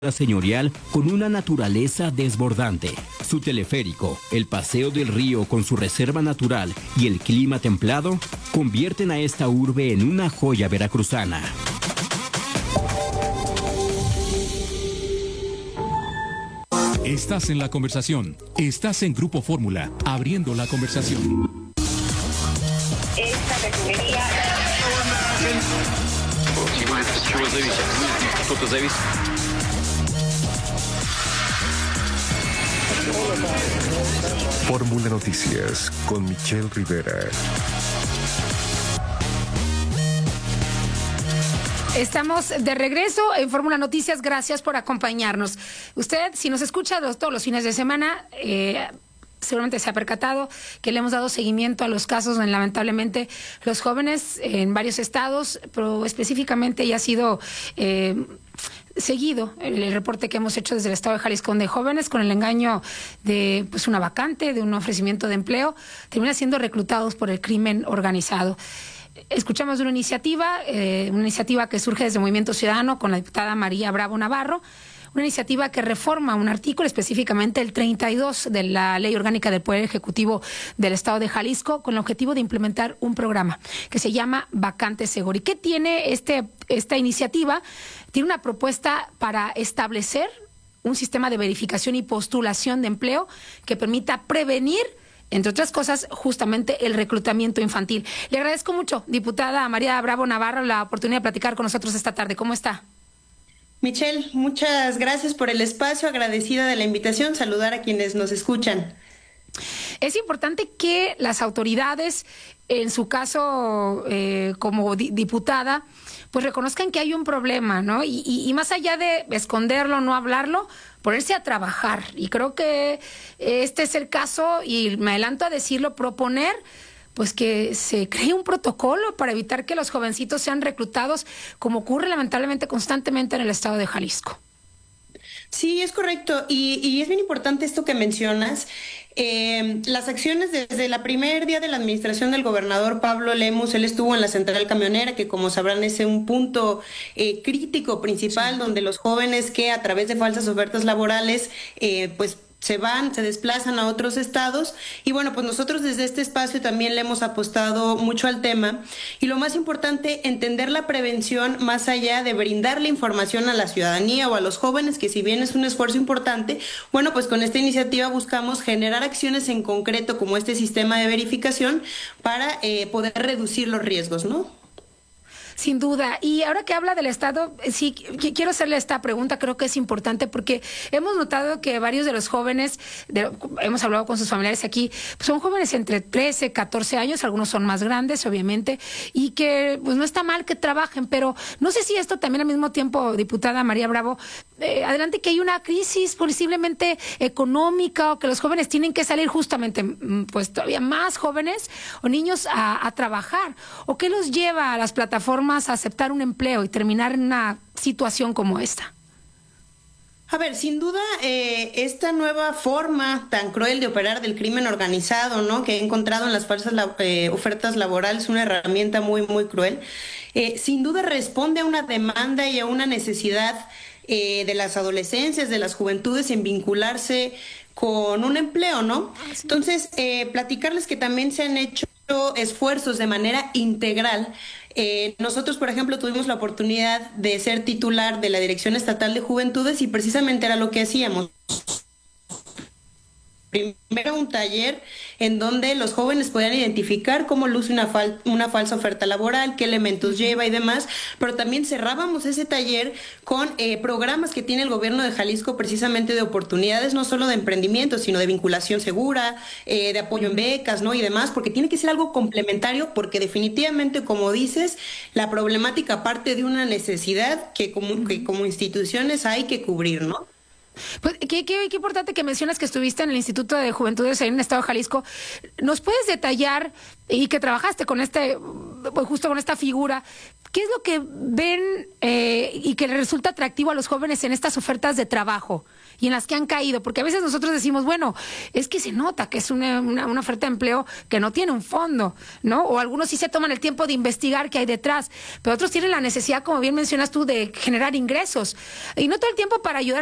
señorial con una naturaleza desbordante. Su teleférico, el paseo del río con su reserva natural y el clima templado convierten a esta urbe en una joya veracruzana. Estás en la conversación. Estás en Grupo Fórmula, abriendo la conversación. Esta refinería... Fórmula Noticias con Michelle Rivera. Estamos de regreso en Fórmula Noticias. Gracias por acompañarnos. Usted, si nos escucha todos los fines de semana, seguramente se ha percatado que le hemos dado seguimiento a los casos donde lamentablemente los jóvenes en varios estados, pero específicamente ya ha sido seguido el reporte que hemos hecho desde el estado de Jalisco, de jóvenes con el engaño de una vacante, de un ofrecimiento de empleo, terminan siendo reclutados por el crimen organizado. Escuchamos de una iniciativa que surge desde Movimiento Ciudadano con la diputada María Bravo Navarro, una iniciativa que reforma un artículo, específicamente el 32 de la Ley Orgánica del Poder Ejecutivo del Estado de Jalisco, con el objetivo de implementar un programa que se llama Vacante Seguro. ¿Y qué tiene esta iniciativa? Tiene una propuesta para establecer un sistema de verificación y postulación de empleo que permita prevenir, entre otras cosas, justamente el reclutamiento infantil. Le agradezco mucho, diputada María Bravo Navarro, la oportunidad de platicar con nosotros esta tarde. ¿Cómo está? Michelle, muchas gracias por el espacio, agradecida de la invitación, saludar a quienes nos escuchan. Es importante que las autoridades, en su caso como diputada, pues reconozcan que hay un problema, ¿no? Y más allá de esconderlo, no hablarlo, ponerse a trabajar. Y creo que este es el caso, y me adelanto a decirlo, proponer pues que se cree un protocolo para evitar que los jovencitos sean reclutados, como ocurre lamentablemente constantemente en el estado de Jalisco. Sí, es correcto, y es bien importante esto que mencionas. Las acciones desde el primer día de la administración del gobernador Pablo Lemus, él estuvo en la central camionera, que como sabrán es un punto crítico principal, sí, donde los jóvenes que a través de falsas ofertas laborales pues se desplazan a otros estados, y bueno, pues nosotros desde este espacio también le hemos apostado mucho al tema, y lo más importante, entender la prevención más allá de brindarle información a la ciudadanía o a los jóvenes, que si bien es un esfuerzo importante, bueno, pues con esta iniciativa buscamos generar acciones en concreto como este sistema de verificación para poder reducir los riesgos, ¿no? Sin duda. Y ahora que habla del Estado, sí, quiero hacerle esta pregunta, creo que es importante porque hemos notado que varios de los jóvenes, hemos hablado con sus familiares aquí, pues son jóvenes entre 13, 14 años, algunos son más grandes, obviamente, y que pues no está mal que trabajen, pero no sé si esto también al mismo tiempo, diputada María Bravo, adelante, que hay una crisis posiblemente económica, o que los jóvenes tienen que salir justamente, pues todavía más jóvenes o niños a trabajar, o qué los lleva a las plataformas a aceptar un empleo y terminar en una situación como esta. A ver, sin duda, esta nueva forma tan cruel de operar del crimen organizado, ¿no?, que he encontrado en las falsas ofertas laborales, una herramienta muy, muy cruel, sin duda responde a una demanda y a una necesidad de las adolescencias, de las juventudes, en vincularse con un empleo, ¿no? Entonces, platicarles que también se han hecho esfuerzos de manera integral. Nosotros, por ejemplo, tuvimos la oportunidad de ser titular de la Dirección Estatal de Juventudes, y precisamente era lo que hacíamos. Primero, un taller en donde los jóvenes podían identificar cómo luce una falsa oferta laboral, qué elementos lleva y demás, pero también cerrábamos ese taller con programas que tiene el gobierno de Jalisco, precisamente de oportunidades, no solo de emprendimiento, sino de vinculación segura, de apoyo en becas, ¿no?, y demás, porque tiene que ser algo complementario, porque definitivamente, como dices, la problemática parte de una necesidad que como instituciones hay que cubrir, ¿no? Pues qué importante que mencionas que estuviste en el Instituto de Juventudes en el Estado de Jalisco. ¿Nos puedes detallar, y que trabajaste con pues, justo con esta figura, ¿qué es lo que ven y que les resulta atractivo a los jóvenes en estas ofertas de trabajo y en las que han caído? Porque a veces nosotros decimos, bueno, es que se nota que es una oferta de empleo que no tiene un fondo, ¿no? O algunos sí se toman el tiempo de investigar qué hay detrás, pero otros tienen la necesidad, como bien mencionas tú, de generar ingresos. Y no todo el tiempo para ayudar